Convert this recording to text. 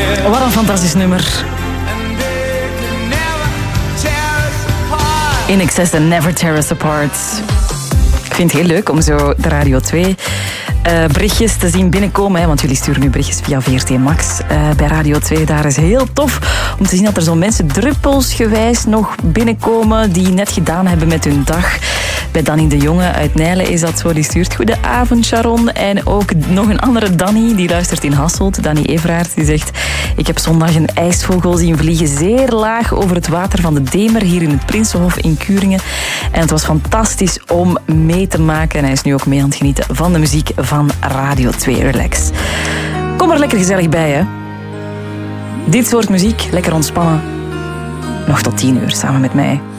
Wat een fantastisch nummer. In Excess and Never Tear Us Apart. Ik vind het heel leuk om zo de Radio 2 berichtjes te zien binnenkomen. Hè, want jullie sturen nu berichtjes via VRT Max bij Radio 2. Daar is heel tof om te zien dat er zo mensen druppelsgewijs nog binnenkomen die net gedaan hebben met hun dag. Bij Danny de Jonge uit Nijlen is dat zo. Die stuurt goedenavond Sharon. En ook nog een andere Danny, die luistert in Hasselt. Danny Everaert, die zegt... Ik heb zondag een ijsvogel zien vliegen zeer laag over het water van de Demer hier in het Prinsenhof in Kuringen. En het was fantastisch om mee te maken. En hij is nu ook mee aan het genieten van de muziek van Radio 2 Relax. Kom er lekker gezellig bij, hè. Dit soort muziek, lekker ontspannen. Nog tot 10 uur samen met mij.